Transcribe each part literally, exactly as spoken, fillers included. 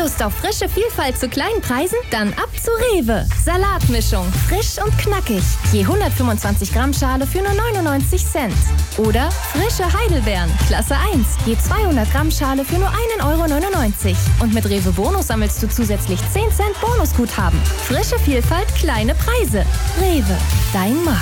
Lust auf frische Vielfalt zu kleinen Preisen? Dann ab zu Rewe. Salatmischung, frisch und knackig. Je hundertfünfundzwanzig Gramm Schale für nur neunundneunzig Cent. Oder frische Heidelbeeren, Klasse eins. Je zweihundert Gramm Schale für nur ein Euro neunundneunzig. Und mit Rewe Bonus sammelst du zusätzlich zehn Cent Bonusguthaben. Frische Vielfalt, kleine Preise. Rewe, dein Markt.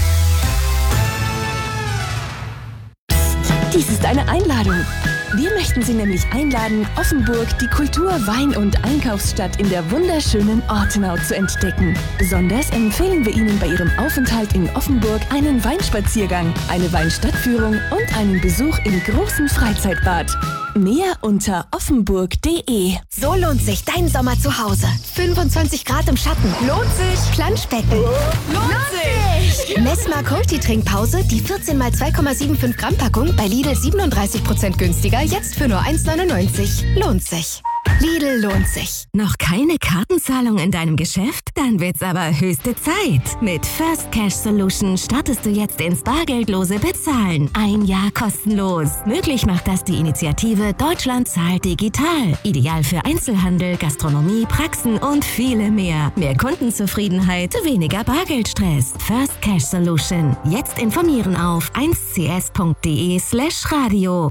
Dies ist eine Einladung. Wir möchten Sie nämlich einladen, Offenburg, die Kultur-, Wein- und Einkaufsstadt in der wunderschönen Ortenau zu entdecken. Besonders empfehlen wir Ihnen bei Ihrem Aufenthalt in Offenburg einen Weinspaziergang, eine Weinstadtführung und einen Besuch im großen Freizeitbad. Mehr unter offenburg punkt de. So lohnt sich dein Sommer zu Hause. fünfundzwanzig Grad im Schatten. Lohnt sich. Planschbecken. Lohnt sich. Messmer Cold Trinkpause, die vierzehn mal zwei Komma fünfundsiebzig Gramm Packung bei Lidl siebenunddreißig Prozent günstiger, jetzt für nur eins neunundneunzig. Lohnt sich. Lidl lohnt sich. Noch keine Kartenzahlung in deinem Geschäft? Dann wird's aber höchste Zeit. Mit First Cash Solution startest du jetzt ins bargeldlose Bezahlen. Ein Jahr kostenlos. Möglich macht das die Initiative Deutschland zahlt digital. Ideal für Einzelhandel, Gastronomie, Praxen und viele mehr. Mehr Kundenzufriedenheit, weniger Bargeldstress. First Cash Solution. Jetzt informieren auf eins c s punkt de slash radio.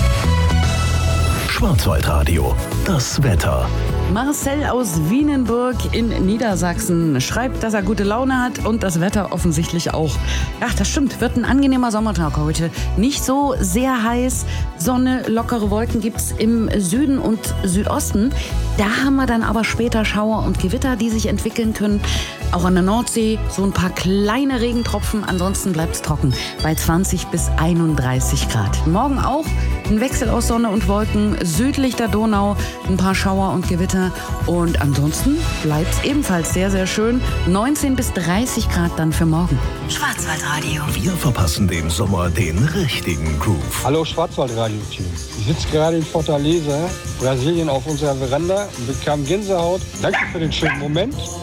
Schwarzwaldradio, das Wetter. Marcel aus Wienenburg in Niedersachsen schreibt, dass er gute Laune hat und das Wetter offensichtlich auch. Ach, das stimmt, wird ein angenehmer Sommertag heute. Nicht so sehr heiß, Sonne, lockere Wolken gibt's im Süden und Südosten. Da haben wir dann aber später Schauer und Gewitter, die sich entwickeln können. Auch an der Nordsee so ein paar kleine Regentropfen, ansonsten bleibt's trocken bei zwanzig bis einunddreißig Grad. Morgen auch ein Wechsel aus Sonne und Wolken, südlich der Donau ein paar Schauer und Gewitter und ansonsten bleibt's ebenfalls sehr, sehr schön. neunzehn bis dreißig Grad dann für morgen. Schwarzwaldradio. Wir verpassen dem Sommer den richtigen Groove. Hallo Schwarzwaldradio-Team. Ich sitze gerade in Fortaleza, Brasilien, auf unserer Veranda und bekam Gänsehaut. Danke für den schönen Moment.